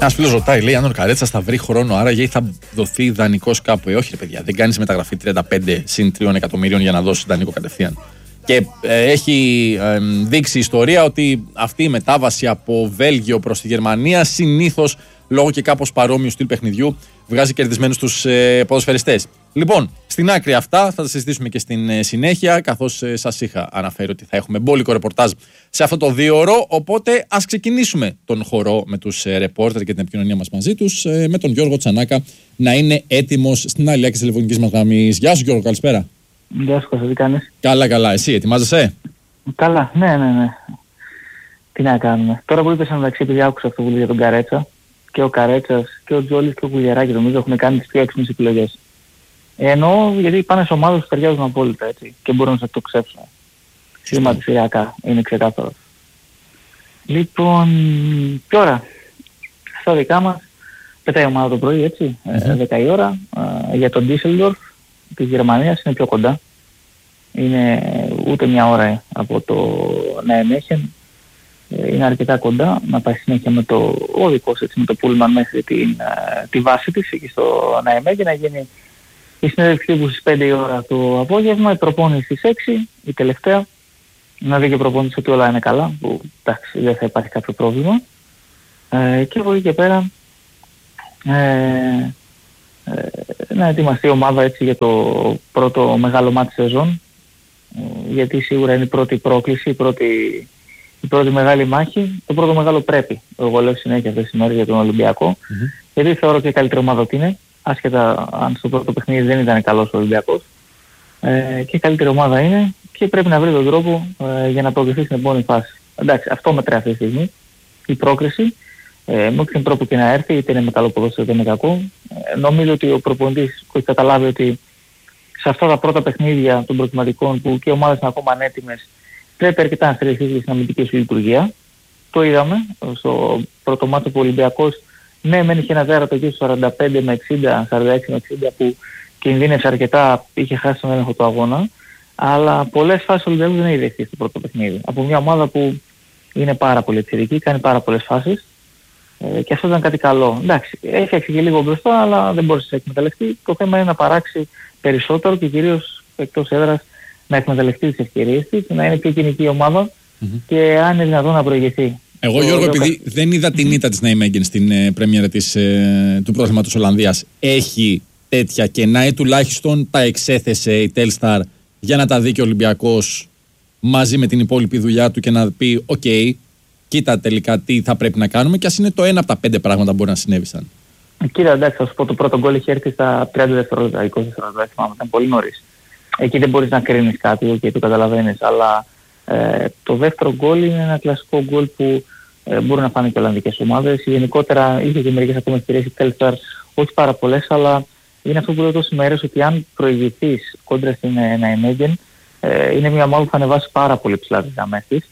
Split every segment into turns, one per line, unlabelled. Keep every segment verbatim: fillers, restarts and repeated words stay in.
Ένας φίλος ρωτάει, λέει, αν ο Καρέτσας θα βρει χρόνο, άραγε ή θα δοθεί δανεικός κάπου. Ε, όχι, ρε παιδιά, δεν κάνεις μεταγραφή τριάντα πέντε συν τρία εκατομμυρίων για να δώσεις δανεικό κατευθείαν. Και ε, έχει ε, δείξει η ιστορία ότι αυτή η μετάβαση από Βέλγιο προς τη Γερμανία συνήθως λόγω και κάπως παρόμοιου στυλ παιχνιδιού βγάζει κερδισμένους τους ε, ποδοσφαιριστές. Λοιπόν, στην άκρη αυτά θα τα συζητήσουμε και στην ε, συνέχεια, καθώς ε, σας είχα αναφέρει ότι θα έχουμε μπόλικο ρεπορτάζ σε αυτό το δύο ώρο. Οπότε ας ξεκινήσουμε τον χορό με τους ε, ρεπόρτερ και την επικοινωνία μας μαζί τους, ε, με τον Γιώργο Τσανάκα να είναι έτοιμος στην άλλη άκρη της τηλεφωνικής μας γραμμής. Γεια σου, Γιώργο, καλησπέρα.
Γεια σου, Κώστα, τι κάνεις?
Καλά, καλά. Εσύ ετοιμάζεσαι?
Καλά, ναι, ναι, ναι. Τι να κάνουμε. Τώρα που είπες μεταξύ, επειδή άκουσα αυτό που λέει για τον Καρέτσα, και ο Καρέτσας και ο Τζόλης και ο Κουλιεράκης νομίζω έχουν κάνει τις πιο έξυπνες επιλογές. Εννοώ γιατί πάνε σε ομάδες που ταιριάζουν απόλυτα, έτσι, και μπορούν να σε το ξέψουν. Σχηματιστηριακά, είναι ξεκάθαρο. Λοιπόν, τώρα, στα δικά μας, πετάει η ομάδα το πρωί, έτσι, mm-hmm. δέκα η ώρα, ε, για τον Ντίσσελντορφ της Γερμανίας, είναι πιο κοντά. Είναι ούτε μια ώρα από το Νάιμέχεν. Είναι αρκετά κοντά, να πάει συνέχεια με το οδικός, έτσι, με το πούλμαν μέχρι την, τη βάση της, εκεί στο Νάιμέχεν, να γίνει η συνέντευξη που στις πέντε η ώρα το απόγευμα, η προπόνηση στις έξι, η τελευταία, να δει και προπόνηση ότι όλα είναι καλά, που εντάξει δεν θα υπάρχει κάποιο πρόβλημα. Ε, και από εκεί και πέρα ε, ε, να ετοιμαστεί η ομάδα, έτσι, για το πρώτο μεγάλο μάτι σεζόν, ε, γιατί σίγουρα είναι η πρώτη πρόκληση, η πρώτη, η πρώτη μεγάλη μάχη, το πρώτο μεγάλο πρέπει. Εγώ λέω συνέχεια αυτές τις μέρες για τον Ολυμπιακό, mm-hmm. γιατί θεωρώ και η καλύτερη ομάδα ότι είναι, άσχετα αν στο πρώτο παιχνίδι δεν ήταν καλός ο Ολυμπιακός, ε, και η καλύτερη ομάδα είναι και πρέπει να βρει τον τρόπο ε, για να προκριθεί στην επόμενη φάση. Εντάξει, αυτό μετράει αυτή τη στιγμή, η πρόκριση, ε, με όποιον τρόπο και να έρθει, είτε είναι με καλό ποδόσφαιρο είτε είναι κακό. Ε, νομίζω ότι ο προπονητής έχει καταλάβει ότι σε αυτά τα πρώτα παιχνίδια των προκριματικών που και οι ομάδες είναι ακόμα ανέτοιμες, πρέπει αρκετά να στηριχθεί στην αμυντική σου λειτουργία. Το είδαμε στο πρώτο μάτι που ο Ολυμπιακός, ναι, μεν είχε ένα τέρατο εκεί στο σαράντα πέντε με εξήντα, σαράντα έξι με εξήντα που κινδύνευσε αρκετά, είχε χάσει τον έλεγχο του αγώνα, αλλά πολλές φάσεις ο Ολυμπιακός δεν έχει δεχτεί στο πρώτο παιχνίδι. Από μια ομάδα που είναι πάρα πολύ εξαιρετική, κάνει πάρα πολλές φάσεις, ε, και αυτό ήταν κάτι καλό. Εντάξει, έφτιαξε και λίγο μπροστά, αλλά δεν μπορούσε να εκμεταλλευτεί. Το θέμα είναι να παράξει περισσότερο και κυρίως εκτός έδρας να εκμεταλλευτεί τις ευκαιρίες της, να είναι πιο κοινική η ομάδα mm-hmm. και αν είναι δυνατόν να προηγηθεί.
Εγώ, το Γιώργο, επειδή κα... δεν είδα την ήττα της Νάιμεγεν στην ε, πρέμιερα της, ε, του πρωταθλήματος Ολλανδίας, έχει τέτοια κενά ή τουλάχιστον τα εξέθεσε η Telstar για να τα δει και ο Ολυμπιακός μαζί με την υπόλοιπη δουλειά του και να πει «ΟΚ, okay, κοίτα τελικά τι θα πρέπει να κάνουμε» και ας είναι το ένα από τα πέντε πράγματα που μπορεί να συνέβησαν.
Κύριε, εντάξει, θα σου πω, το πρώτο γκολ είχε έρθει στα τριάντα δευτερόλεπτα, είκοσι δευτερόλεπτα, θυμάμαι, ήταν πολύ νωρίς. Εκεί δεν μπορείς να κρίνεις κάτι, okay, το καταλαβαίνεις, αλλά ε, το δεύτερο γκολ είναι ένα κλασικό γκολ που ε, μπορούν να φάνε και Ολλανδικές ομάδες. Γενικότερα είχε και μερικές ακόμα ευκαιρίες η Telstar, όχι πάρα πολλές, αλλά είναι αυτό που λέω τόσες μέρες, ότι αν προηγηθείς κόντρα στην Νάιμεγεν, ε, είναι μια ομάδα που θα ανεβάσει πάρα πολύ ψηλά τις γραμμές της.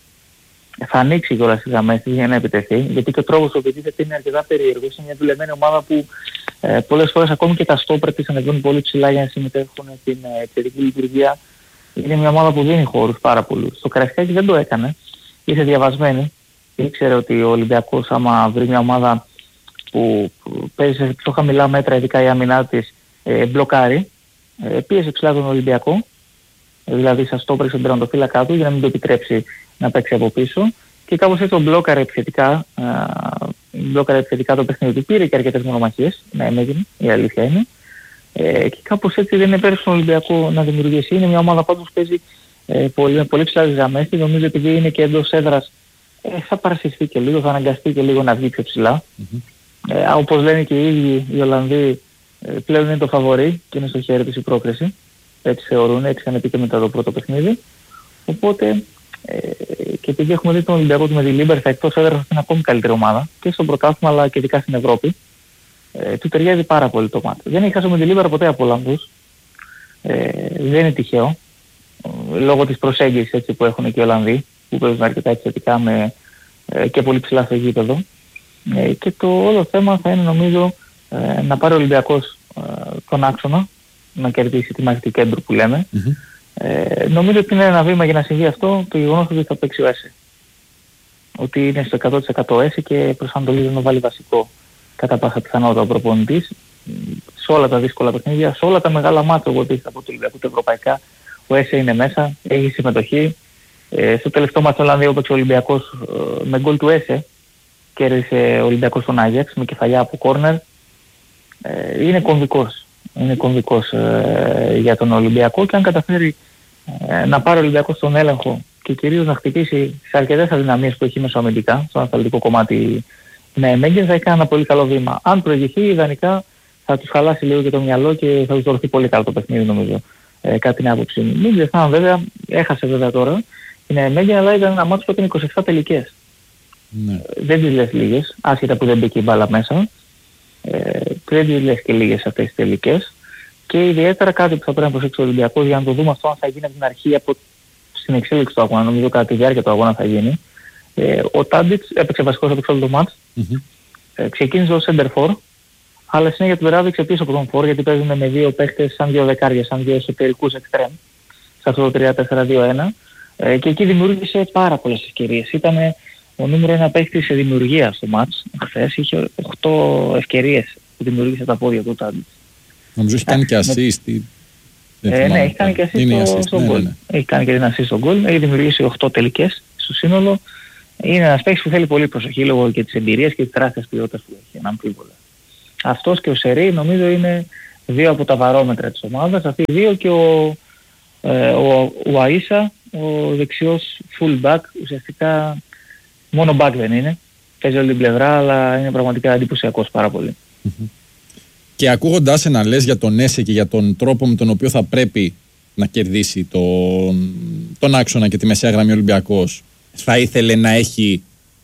Θα ανοίξει κιόλας τις γραμμές της για να επιτεθεί, γιατί και ο τρόπος που επιτίθεται είναι αρκετά περίεργος. Είναι μια δουλεμένη ομάδα που ε, πολλές φορές ακόμη και τα στόπερ της ανεβαίνουν πολύ ψηλά για να συμμετέχουν στην επιθετική ε, λειτουργία. Είναι μια ομάδα που δίνει χώρους πάρα πολύ. Στο Καραϊσκάκη δεν το έκανε, ήρθε διαβασμένη. Ήξερε ότι ο Ολυμπιακός, άμα βρει μια ομάδα που παίζει σε πιο χαμηλά μέτρα, ειδικά η άμυνά της, ε, μπλοκάρει, ε, πίεσε ψηλά τον Ολυμπιακό, ε, δηλαδή σας το έπρεξε τον τερματοφύλακα του για να μην το επιτρέψει να παίξει από πίσω, και κάπως έτσι τον μπλόκαρε επιθετικά, ε, μπλόκαρε επιθετικά το παιχνίδι του, πήρε και αρκετές μονομαχίες, ναι, έγινε, η αλήθεια είναι, ε, και κάπως έτσι δεν επέρεψε τον Ολυμπιακό να δημιουργήσει. Είναι μια ομάδα πάντως που παίζει ε, πολύ, πολύ ψηλά τις γραμμές και νομίζω επειδή είναι και εντός έδρας, ε, θα παρασυρθεί και λίγο, θα αναγκαστεί και λίγο να βγει πιο ψηλά. Mm-hmm. Ε, όπως λένε και οι ίδιοι οι Ολλανδοί, ε, πλέον είναι το φαβορί και είναι στο χέρι της η πρόκριση. Έτσι θεωρούν, έτσι είχαν πει και μετά το πρώτο παιχνίδι. Οπότε, ε, και επειδή έχουμε δει τον Ολυμπιακό του με τη Λίμπερ, θα εκτός έδρας είναι ακόμη καλύτερη ομάδα και στο πρωτάθλημα αλλά και ειδικά στην Ευρώπη, ε, του ταιριάζει πάρα πολύ το μάτι. Δεν έχει χάσει με τη Λίμπερ ποτέ από Ολλανδούς. Ε, δεν είναι τυχαίο. Ε, λόγω της προσέγγισης, έτσι, που έχουν και οι Ολλανδοί, που παίζουν αρκετά εξαιρετικά με, ε, και πολύ ψηλά στο γήπεδο. Ε, και το όλο θέμα θα είναι, νομίζω, ε, να πάρει ο Ολυμπιακός ε, τον άξονα, να κερδίσει τη μάχη του κέντρου που λέμε. Mm-hmm. Ε, νομίζω ότι είναι ένα βήμα για να συμβεί αυτό το γεγονός ότι θα παίξει ο Έσε. Ότι είναι στο εκατό τοις εκατό Έσε και προσανατολίζει να βάλει βασικό κατά πάσα πιθανότητα ο προπονητής. Σε όλα τα δύσκολα παιχνίδια, σε όλα τα μεγάλα μάτια που επίσης από το Ολυμπιακό τα ευρωπαϊκά, ο Έσε είναι μέσα, έχει συμμετοχή. Ε, στο τελευταίο μάτσο Ολλανδία έπαιξε ο Ολυμπιακός ε, με γκολ του Έσε, κέρδισε ο Ολυμπιακός τον Άγιαξ με κεφαλιά από κόρνερ. Ε, είναι κομβικός, είναι κομβικός ε, για τον Ολυμπιακό, και αν καταφέρει ε, να πάρει ο Ολυμπιακός τον έλεγχο και κυρίως να χτυπήσει σε αρκετές αδυναμίες που έχει μεσοαμυντικά, στο ανασταλτικό κομμάτι με Μέγκεν, θα έχει κάνει ένα πολύ καλό βήμα. Αν προηγηθεί, ιδανικά θα τους χαλάσει λίγο και το μυαλό και θα τους δοθεί πολύ καλό το παιχνίδι, νομίζω. Ε, κάτι την άποψη μου. Μην ξεχνάμε βέβαια, έχασε βέβαια τώρα, είναι Μέγκεν, αλλά ήταν ένα μάτσο που έκανε είκοσι επτά τελικές.
Ναι.
Δεν τις λες λίγες, άσχετα που δεν μπήκε η μπάλα μέσα. Ε, δεν τις λες και λίγες αυτές τις τελικές. Και ιδιαίτερα κάτι που θα πρέπει να προσέξει ο Ολυμπιακός, για να το δούμε αυτό αν θα γίνει από την αρχή, από στην εξέλιξη του αγώνα, νομίζω κατά τη διάρκεια του αγώνα θα γίνει. Ε, ο Τάντιτς έπαιξε βασικός από όλο το μάτς. Mm-hmm. Ε, ξεκίνησε ως center for, αλλά συνέχεια του τράβηξε πίσω από τον φορ, γιατί παίζουν με δύο παίχτες σαν δύο δεκάρια, σαν δύο εσωτερικούς εξτρέμ, σε αυτό το τρία τέσσερα δύο ένα, ε, και εκεί δημιούργησε πάρα πολλές ευκαιρίες. Ήταν ο νούμερο ένα παίχτης σε δημιουργία στο μάτς χθες, είχε οκτώ ευκαιρίες που δημιούργησε τα πόδια του Τάντιτς.
Νομίζω έχει κάνει και assist.
Ε, ναι, έχει κάνει και assist στο, στο γκολ. Ναι, ναι. Έχει κάνει και την assist στο γκολ, έχει δημιουργήσει οκτώ τελικές στο σύνολο. Είναι ένας παίκτης που θέλει πολύ προσοχή λόγω και της εμπειρίας και της τεράστιας ποιότητας που έχει, αναμφίβολα. Αυτός και ο Σερί νομίζω είναι δύο από τα βαρόμετρα της ομάδας. Αυτοί οι δύο, και ο, ε, ο, ο Αΐσα, ο δεξιός full back, ουσιαστικά μόνο back δεν είναι. Παίζει όλη την πλευρά, αλλά είναι πραγματικά εντυπωσιακός πάρα πολύ.
Mm-hmm. Και ακούγοντάς σε να λες για τον Έσε και για τον τρόπο με τον οποίο θα πρέπει να κερδίσει τον, τον άξονα και τη μεσαία γραμμή Ολυμπιακός, θα ήθελε να έχει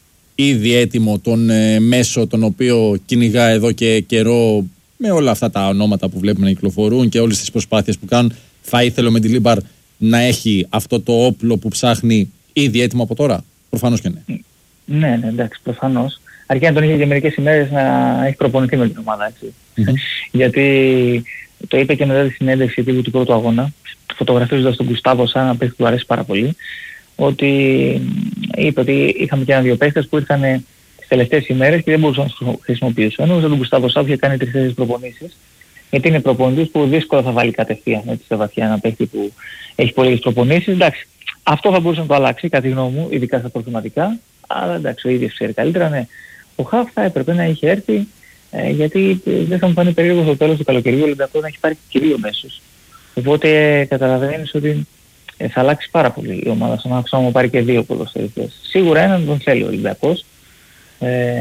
ήδη έτοιμο τον ε, μέσο τον οποίο κυνηγά εδώ και καιρό, με όλα αυτά τα ονόματα που βλέπουμε να κυκλοφορούν και όλες τις προσπάθειες που κάνουν? Θα ήθελε με τη Λίμπαρ να έχει αυτό το όπλο που ψάχνει ήδη έτοιμο από τώρα? Προφανώς και ναι.
Ναι, ναι, εντάξει, προφανώς. Αρκεί να τον είχε για μερικές ημέρες να έχει προπονηθεί με την ομάδα, έτσι. Mm-hmm. Γιατί το είπε και μετά τη συνέντευξη τύπου του πρώτου αγώνα, φωτογραφίζοντας τον Γκουστάβο σαν ένα παίκτη που του αρέσει πάρα πολύ, ότι είπε ότι είχαμε και ένα-δύο παίκτες που ήρθαν τις τελευταίες ημέρες και δεν μπορούσαν να τους χρησιμοποιήσουν. Ενώ τον Γκουστάβο Σάου είχε κάνει τρεις-τέσσερις προπονήσεις, γιατί είναι προπονητής που δύσκολα θα βάλει κατευθείαν έτσι σε βαθιά ένα παίκτη που έχει πολλές προπονήσεις. Εντάξει, αυτό θα μπορούσε να το αλλάξει, κατά τη γνώμη μου, ειδικά στα προθυματικά, αλλά εντάξει, ο ίδιος ξέρει καλύτερα. Ναι. Ο Χαφ θα έπρεπε να είχε έρθει, ε, γιατί δεν θα μου φανεί περίεργο στο τέλος του καλοκαιριού ο Ολυμπιακός να έχει πάρει και δύο μέσους. Οπότε ε, καταλαβαίνεις ότι ε, θα αλλάξει πάρα πολύ η ομάδα στον άξονα μου πάρει και δύο ποδοσφαιριστές. Σίγουρα έναν τον θέλει ο Ολυμπιακός. Ε,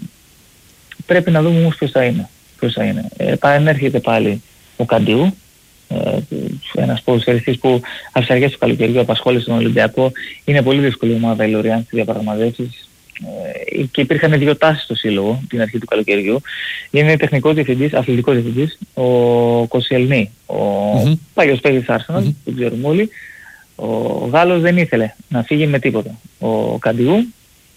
πρέπει να δούμε όμως ποιος θα είναι. Ποιος θα είναι. Ε, Παρενέρχεται πάλι ο Καντιού, ε, ένας ποδοσφαιριστής που από τις αρχές του καλοκαιριού απασχόλησε τον Ολυμπιακό. Είναι πολύ δύσκολη ομάδα η Λοριάν στις διαπραγματεύσεις. Ε, και υπήρχαν δύο τάσεις στο σύλλογο την αρχή του καλοκαιριού. Είναι τεχνικός διευθυντής, αθλητικός διευθυντής, ο Κοσιελνή, ο mm-hmm. παλιός παίκτης Arsenal, mm-hmm. που ξέρουμε όλοι. Ο Γάλλος δεν ήθελε να φύγει με τίποτα. Ο Καντιού.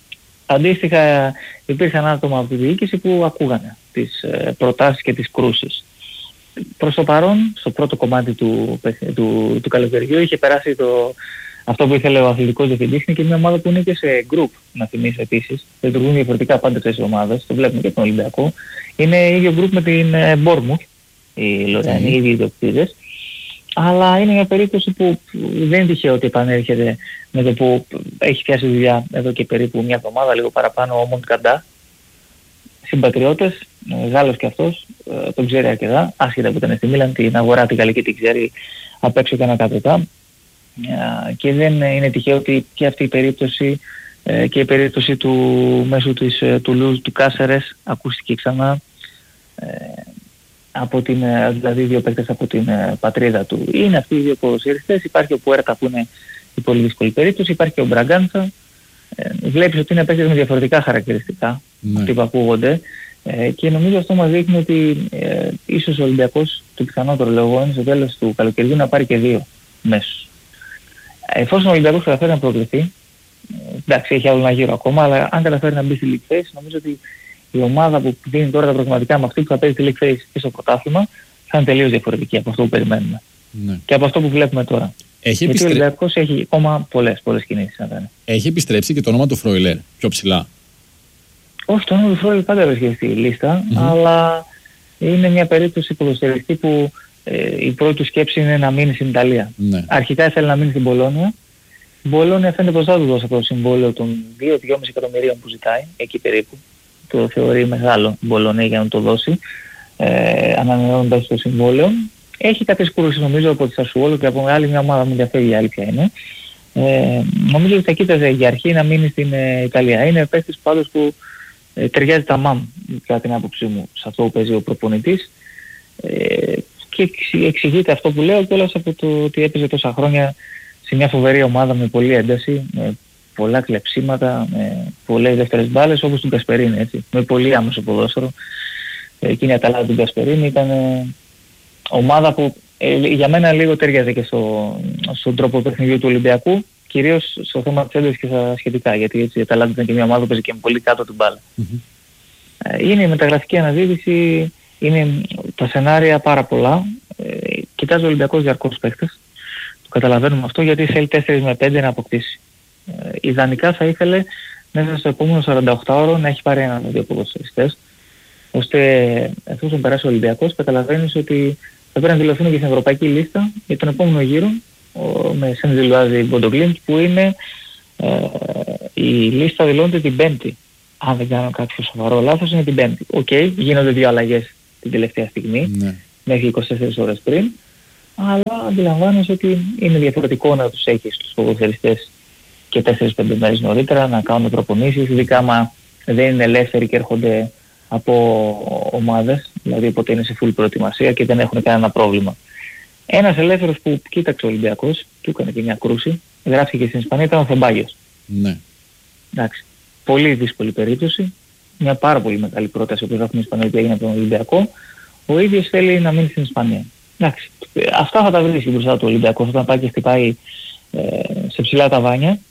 Αντίστοιχα υπήρχαν άτομα από τη διοίκηση που ακούγανε τις ε, προτάσεις και τις κρούσεις. Προς το παρόν, στο πρώτο κομμάτι του, του, του καλοκαιριού είχε περάσει το, αυτό που ήθελε ο αθλητικός διευθυντής. Είναι και μια ομάδα που είναι και σε group, να θυμίσω επίσης. Λειτουργούν διαφορετικά πάντα αυτές οι ομάδες, το βλέπουμε και τον Ολυμπιακό. Είναι ίδιο group με την Bournemouth, οι Λοριανοί, οι ίδιοι ιδιοκτήτες. Αλλά είναι μια περίπτωση που δεν είναι τυχαίο ότι επανέρχεται με το που έχει πιάσει δουλειά εδώ και περίπου μια εβδομάδα, λίγο παραπάνω, ο Μοντκαντά. Συμπατριώτες, Γάλλος και αυτός, τον ξέρει αρκετά, άσχετα που ήταν στη Μίλαν, την αγορά την καλή και την ξέρει απ' έξω και ανακάτωτα. Και δεν είναι τυχαίο ότι και αυτή η περίπτωση και η περίπτωση του μέσου της Τουλούζ, του Κάσερες, ακούστηκε ξανά. Από την, δηλαδή δύο παίκτες από την πατρίδα του. Είναι αυτοί οι δύο ποδοσφαιριστές. Υπάρχει ο Πουέρτα που είναι η πολύ δύσκολη περίπτωση. Υπάρχει και ο Μπραγκάντσα. Ε, βλέπεις ότι είναι παίκτες με διαφορετικά χαρακτηριστικά, ναι. Αυτοί που ακούγονται. Ε, και νομίζω αυτό μας δείχνει ότι ε, ίσως ο Ολυμπιακός, το πιθανότερο λόγο, είναι στο τέλος του καλοκαιριού να πάρει και δύο μέσους. Εφόσον ο Ολυμπιακός καταφέρει να προκληθεί, ε, εντάξει, έχει άλλο ένα γύρο ακόμα, αλλά αν καταφέρει να μπει στη League Phase, νομίζω ότι η ομάδα που δίνει τώρα τα προγραμματικά με αυτή που θα παίζει τη League Phase και στο πρωτάθλημα θα είναι τελείως διαφορετική από αυτό που περιμένουμε. Ναι. Και από αυτό που βλέπουμε τώρα.
Έχει
Γιατί
επιστρέ...
ο Ολυμπιακός έχει ακόμα πολλές, πολλές κινήσεις να κάνει.
Έχει επιστρέψει και το όνομα του Φροιλέρ πιο ψηλά.
Όχι, το όνομα του Φρόιλ πάντα βρίσκεται στη λίστα, mm-hmm. αλλά είναι μια περίπτωση ποδοσφαιριστή που ε, η πρώτη του σκέψη είναι να μείνει στην Ιταλία. Mm-hmm. Αρχικά ήθελε να μείνει στην Πολόνια. Η Πολόνια φαίνεται πως θα του δώσει αυτό το συμβόλαιο των δύο με δυόμισι εκατομμυρίων που ζητάει, εκεί περίπου. Το θεωρεί μεγάλο η Πολωνία για να το δώσει, ε, ανανεώνοντας το συμβόλαιο. Έχει κάποιες κούρσεις νομίζω από τη Σασουόλο και από άλλη μια ομάδα, μου ενδιαφέρει η άλλη ποια είναι. Ε, νομίζω ότι θα κοίταζε για αρχή να μείνει στην ε, Ιταλία. Είναι παίκτης πάντως που ε, ταιριάζει τα μάμ, κατά την άποψή μου, σε αυτό που παίζει ο προπονητής. Ε, και εξηγείται αυτό που λέω κιόλας από το ότι έπαιζε τόσα χρόνια σε μια φοβερή ομάδα με πολλή ένταση, με πολλά κλεψίματα, με πολλές δεύτερες μπάλες, όπως του Γκασπερίνη, έτσι, με πολύ άμεσο ποδόσφαιρο. Εκείνη η Αταλάντα του Γκασπερίνη ήταν ε, ομάδα που ε, για μένα λίγο ταιριάζει και στο, στον τρόπο παιχνιδιού του Ολυμπιακού, κυρίως στο θέμα της έντασης και στα σχετικά, γιατί έτσι η Αταλάντα ήταν και μια ομάδα που παίζει και πολύ κάτω την μπάλα. Mm-hmm. Ε, είναι η μεταγραφική αναζήτηση, είναι τα σενάρια πάρα πολλά. Ε, κοιτάζει ο Ολυμπιακός διαρκώς παίκτες. Το καταλαβαίνουμε αυτό γιατί θέλει τέσσερα με πέντε να αποκτήσει. Ε, ιδανικά θα ήθελε μέσα στο επόμενο σαράντα οκτώ ώρο να έχει πάρει έναν δύο ποδοσφαιριστές, ώστε εφόσον περάσει ο Ολυμπιακός καταλαβαίνεις ότι θα πρέπει να δηλωθούν και στην ευρωπαϊκή λίστα για τον επόμενο γύρο ο, με Σεντζιλουάζη Μποντογκλίντ που είναι ε, η λίστα δηλώνεται την Πέμπτη. Αν δεν κάνω κάποιο σοβαρό λάθος είναι την Πέμπτη. Οκ, okay, γίνονται δύο αλλαγές την τελευταία στιγμή, ναι. μέχρι είκοσι τέσσερις ώρες πριν, αλλά αντιλαμβάνεσαι ότι είναι διαφορετικό να τους έχεις τους ποδοσφαιριστές και τέσσερις πέντε μέρες νωρίτερα να κάνουν προπονήσεις, ειδικά άμα δεν είναι ελεύθεροι και έρχονται από ομάδες, δηλαδή οπότε είναι σε full προετοιμασία και δεν έχουν κανένα πρόβλημα. Ένας ελεύθερος που κοίταξε ο Ολυμπιακός, του έκανε και μια κρούση, γράφηκε στην Ισπανία, ήταν ο Θεμπάγιος.
Ναι.
Εντάξει. Πολύ δύσκολη περίπτωση, μια πάρα πολύ μεγάλη πρόταση που γράφει στην Ισπανία που έγινε από τον Ολυμπιακό. Ο ίδιος θέλει να μείνει στην Ισπανία. Εντάξει. Αυτά θα τα βρίσκει μπροστά του Ολυμπιακός όταν πάει και χτυπάει ε, σε ψηλά ταβάνια.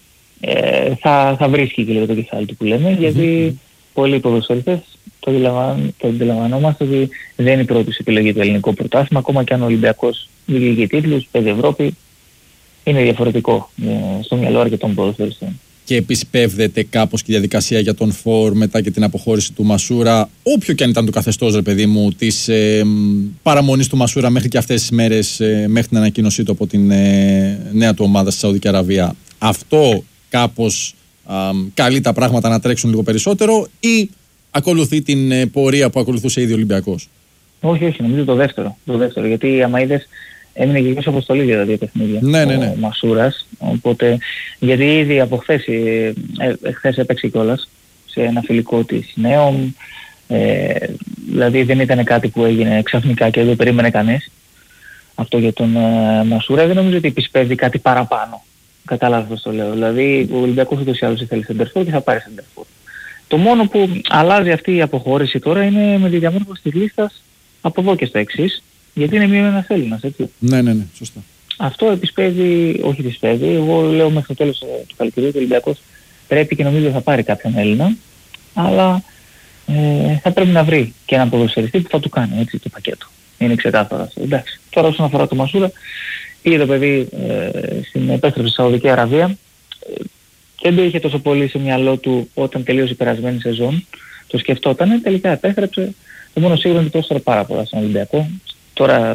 Ε, θα, θα βρίσκει και λίγο το κεφάλι του που λέμε, mm-hmm. γιατί πολλοί ποδοσφαιριστές το, το αντιλαμβανόμαστε ότι δεν είναι η πρώτη επιλογή του ελληνικού πρωτάθλημα, ακόμα και αν ο Ολυμπιακός διεκδικεί τίτλους, παίζει Ευρώπη, είναι διαφορετικό ε, στο μυαλό αρκετών ποδοσφαιριστών.
Και επισπεύδεται κάπως και η διαδικασία για τον Φορ μετά και την αποχώρηση του Μασούρα, όποιο και αν ήταν το καθεστώς, ρε παιδί μου, της ε, παραμονής του Μασούρα μέχρι και αυτές τις μέρες, ε, μέχρι την ανακοίνωσή του από την ε, νέα του ομάδα στη Σαουδική Αραβία. Αυτό κάπως α, καλεί τα πράγματα να τρέξουν λίγο περισσότερο ή ακολουθεί την ε, πορεία που ακολουθούσε ήδη ο Ολυμπιακός?
Όχι, όχι, νομίζω το δεύτερο. Το δεύτερο γιατί άμα είδες έμεινε και εκτός αποστολή για τα δύο παιχνίδια.
Ναι, ναι, ναι.
Ο Μασούρας. Οπότε, γιατί ήδη από χθες, ε, ε, χθες έπαιξε κιόλας σε ένα φιλικό της Νέων. Ε, δηλαδή δεν ήταν κάτι που έγινε ξαφνικά και δεν περίμενε κανείς. Αυτό για τον ε, Μασούρα δεν νομίζω ότι επισπεύδει κάτι παραπάνω. Κατάλαβα πώς το λέω. Δηλαδή ο Ολυμπιακός ούτως ή άλλως ήθελε σεντερφόρ και θα πάρει σεντερφόρ. Το μόνο που αλλάζει αυτή η αποχώρηση τώρα είναι με τη διαμόρφωση της λίστας από εδώ και στο εξής. Γιατί είναι μείον ένας Έλληνας, έτσι.
Ναι, ναι, ναι, σωστά.
Αυτό επισπεύδει, όχι επισπεύδει, εγώ λέω μέχρι το τέλος του καλοκαιριού του Ολυμπιακός πρέπει και νομίζω θα πάρει κάποιον Έλληνα, αλλά ε, θα πρέπει να βρει και έναν ποδοσφαιριστή που θα του κάνει έτσι το πακέτο. Είναι ξεκάθαρο αυτό. Εντάξει. Τώρα όσον αφορά το Μασούρα, πήγε το παιδί ε, στην επέστρεψη στη Σαουδική Αραβία. Ε, δεν το είχε τόσο πολύ στο μυαλό του όταν τελείωσε η περασμένη σεζόν. Το σκεφτόταν, τελικά επέστρεψε. Το μόνο σίγουρο είναι ότι πρόσφερε πάρα πολλά στον Ολυμπιακό. Τώρα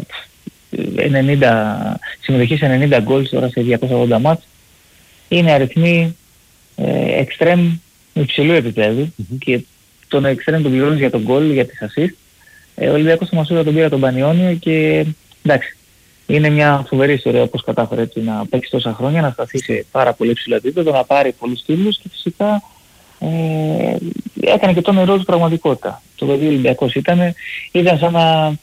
ενενήντα, συμμετοχή σε ενενήντα γκολ τώρα σε διακόσια ογδόντα μάτς. Είναι αριθμοί ε, εξτρέμ υψηλού επίπεδου mm-hmm. και τον εξτρέμ τον πληρώνεις για τον γκολ, για τις assist. Ε, ο Ολυμπιακός στο Μασούρα τον πήρα τον Πανιόνιο και εντάξει, είναι μια φοβερή ιστορία όπως κατάφερε έτσι, να παίξει τόσα χρόνια, να σταθεί σε πάρα πολύ υψηλό επίπεδο, να πάρει πολλούς τίτλους και φυσικά ε, έκανε και το νερό του πραγματικότητα. Το παιδί Ολυμπιακός ήταν, ήταν σαν να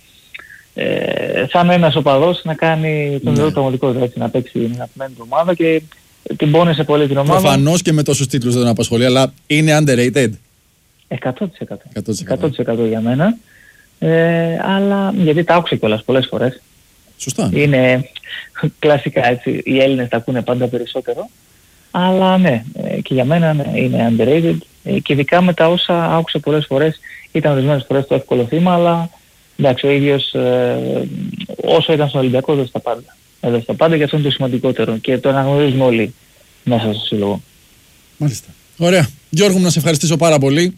Ε, σαν ένας οπαδός να κάνει τον νερό ναι. πραγματικότητα, έτσι, να παίξει την αγαπημένη του ομάδα και την πόνεσε πολύ την ομάδα.
Προφανώς και με τόσους τίτλους δεν τον απασχολεί, αλλά είναι underrated.
εκατό τοις εκατό. εκατό τοις εκατό για μένα. Ε, αλλά γιατί τα άκουσα κιόλας πολλές φορές.
Σωστά.
Είναι κλασικά έτσι, οι Έλληνες τα ακούνε πάντα περισσότερο. Αλλά ναι, και για μένα ναι, είναι underrated. Και ειδικά με τα όσα άκουσα πολλές φορές, ήταν ορισμένες φορές το εύκολο θύμα, αλλά εντάξει, ο ίδιος ε, όσο ήταν στον Ολυμπιακό έδωσε τα πάντα. Έδωσε τα πάντα και αυτό είναι το σημαντικότερο και το αναγνωρίζουμε όλοι μέσα στο σύλλογο.
Μάλιστα. Ωραία. Γιώργο μου, να σε ευχαριστήσω πάρα πολύ.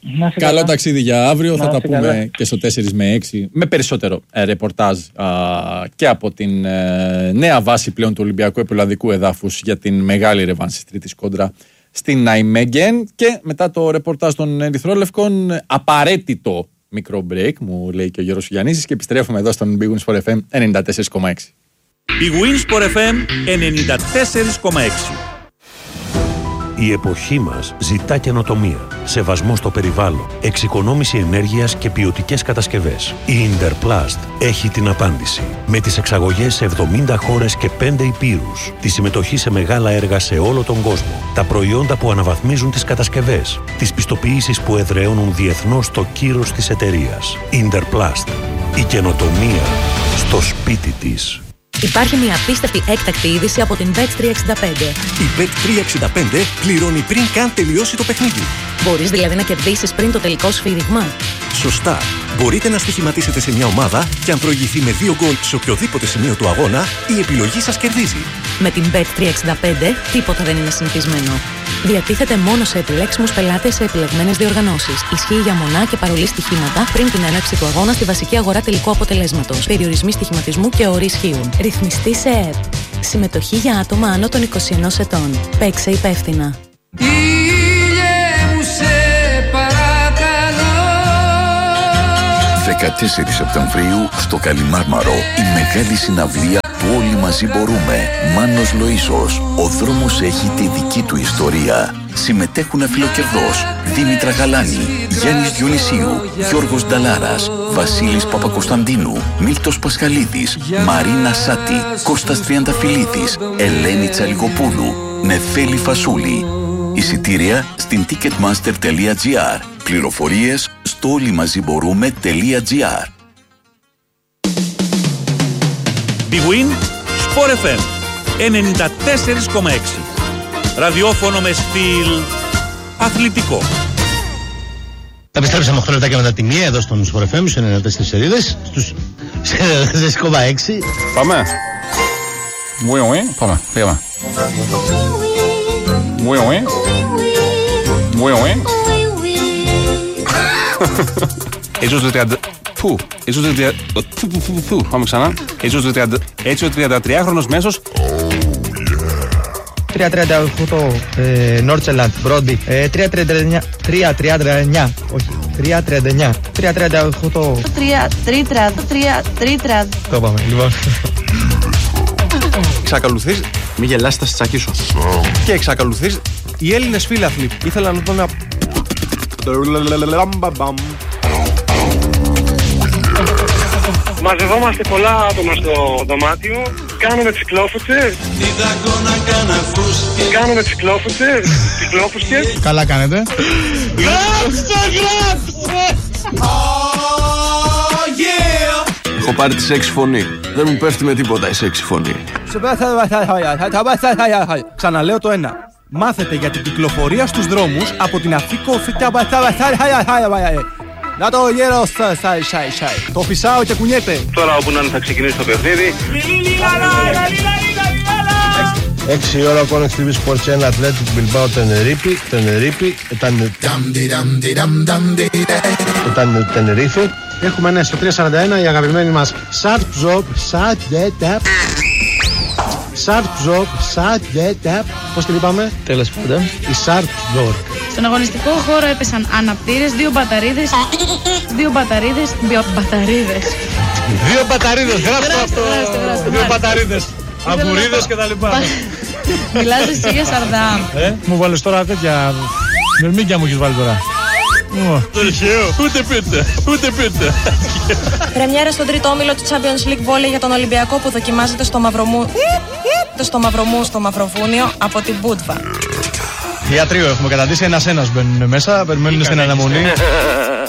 Καλό καλά. Ταξίδι για αύριο. Να θα τα πούμε καλά. Και στο τέσσερα με έξι με περισσότερο ε, ρεπορτάζ α, και από την ε, νέα βάση πλέον του Ολυμπιακού Επελλαδικού Εδάφους για την μεγάλη ρεβάνση τρίτης κόντρα στην Ναϊμέγγεν. Και μετά το ρεπορτάζ των Ερυθρόλευκων, απαραίτητο μικρό break, μου λέει και ο Γιώργος Γιαννίσης, και επιστρέφουμε εδώ στον Big Win Sport εφ εμ ενενήντα τέσσερα κόμμα έξι.
Big Win Sport εφ εμ ενενήντα τέσσερα κόμμα έξι.
Η εποχή μας ζητά καινοτομία, σεβασμό στο περιβάλλον, εξοικονόμηση ενέργειας και ποιοτικές κατασκευές. Η Interplast έχει την απάντηση. Με τις εξαγωγές σε εβδομήντα χώρες και πέντε υπήρους, τη συμμετοχή σε μεγάλα έργα σε όλο τον κόσμο, τα προϊόντα που αναβαθμίζουν τις κατασκευές, τις πιστοποιήσεις που εδραιώνουν διεθνώς το κύρος της εταιρείας. Interplast. Η καινοτομία στο σπίτι της.
Υπάρχει μια απίστευτη έκτακτη είδηση από την μπετ τριακόσια εξήντα πέντε.
Η μπετ τριακόσια εξήντα πέντε πληρώνει πριν καν τελειώσει το παιχνίδι.
Μπορείς δηλαδή να κερδίσεις πριν το τελικό σφύριγμα.
Σωστά. Μπορείτε να στοιχηματίσετε σε μια ομάδα και αν προηγηθεί με δύο γκολ σε οποιοδήποτε σημείο του αγώνα, η επιλογή σας κερδίζει.
Με την μπετ τριακόσια εξήντα πέντε τίποτα δεν είναι συνηθισμένο. Διατίθεται μόνο σε επιλέξιμους πελάτες σε επιλεγμένες διοργανώσεις. Ισχύει για μονά και παρολί στοιχήματα πριν την έναρξη του αγώνα στη βασική αγορά τελικού αποτελέσματος. Περιορισμοί στοιχηματισμού και όροι ισχύουν. Ρυθμιστή σε ΕΕΠ. Συμμετοχή για άτομα άνω των είκοσι ενός ετών. Παίξε υπεύθυνα.
δεκατέσσερις Σεπτεμβρίου στο Καλιμάρμαρο η μεγάλη συναυλία του Όλοι Μαζί Μπορούμε. Μάνος Λοΐσος. Ο δρόμος έχει τη δική του ιστορία. Συμμετέχουν αφιλοκερδός Δήμητρα Γαλάνη, Γιάννης Διονυσίου, Γιώργος Νταλάρας, Βασίλης Παπακοσταντίνου, Μίλτος Πασχαλίδης, Μαρίνα Σάτη, Κώστας Τριανταφυλλίδης, Ελένη Τσαλιγοπούλου, Νεφέλη Φασούλη. Εισιτήρια στην ticketmaster τελεία τζι άρ. Πληροφορίες στο όλοιμαζιμπορούμε τελεία τζι άρ.
Big Win Sport εφ εμ ενενήντα τέσσερα κόμμα έξι. Ραδιόφωνο με στυλ αθλητικό.
Επιστρέψαμε οκτώ λεπτάκια μετά τη μία εδώ στον Sport εφ εμ στους ενενήντα τέσσερα σελίδες, στους ενενήντα τέσσερα κόμμα έξι.
Πάμε. Oui, oui. Πάμε. Πήγαμε. Oui, oui. Oui, oui.
Ίσως το τριάντα... Φου, ίσως το τριάντα... Φου, φου, φου, φου, πάμε ξανά. Ίσως το τριάντα... Έτσι ο τριαντατριάχρονος μέσος...
τρία τριάντα οκτώ Νόρτσελαντ, Μπρόντι, τρία τριάντα εννιά, όχι, τρία τριάντα εννιά, τρία τριάντα οκτώ, τρία τριάντα. Το πάμε, λοιπόν.
Εξακολουθείς, μη γελάσεις, θα σε τσακίσω. Και εξακολουθείς, οι Έλληνες φίλαθλοι ήθελαν να δουν ένα...
Μαζευόμαστε πολλά άτομα στο δωμάτιο, κάνουμε τις κλόφουτσες, κάνουμε τις κλόφουτσες, τις κλόφουσκες.
Καλά κάνετε.
Γράψτε, γράψτε!
Έχω πάρει τη σεξι φωνή. Δεν μου πέφτει με τίποτα η σεξι φωνή.
Ξαναλέω το ένα. Μάθετε για την κυκλοφορία στους δρόμους από την Αφρικό. Να το γέρο, σάι, σάι, σάι. Το φυσάω και κουνιέται.
Τώρα όπου να θα ξεκινήσει το παιχνίδι.
Έξι ώρα ο Κόνεξ τι βι Sports ένα Athletic Bilbao Τενερίφη. Τενερίφη. Ήταν Τενερίφη. Έχουμε ένα στο τριακόσια σαράντα ένα η αγαπημένη μας Σαρτζόπ. Σαρτζέταπ. Σαρτζόπ. Σαρτζέταπ. Πώς την είπαμε?
Τέλος πάντων.
Η Σαρτζόπ.
Στον αγωνιστικό χώρο έπεσαν αναπτήρες, δύο μπαταρίδες, δύο μπαταρίδες, δύο μπαταρίδες.
Δύο μπαταρίδες, γράψτε αυτό. Δύο μπαταρίδες, αμπουρίδες και τα λοιπά.
Μιλάς εσύ για Σαρδάμ.
Μου βάλεις τώρα τέτοια, μερμήγκια μου έχεις βάλει τώρα.
Τυχαίο, ούτε πείτε, ούτε πείτε.
Πρεμιέρα στον τρίτο όμιλο του Champions League Volley για τον Ολυμπιακό που δοκιμάζεται στο Μαυρομού, στο Μαυρομού, στο Μαυροβούνιο από την Μπούτβα.
Για τρίο έχουμε καταντήσει, ένας-ένας μπαίνουν μέσα, περιμένουν στην αναμονή.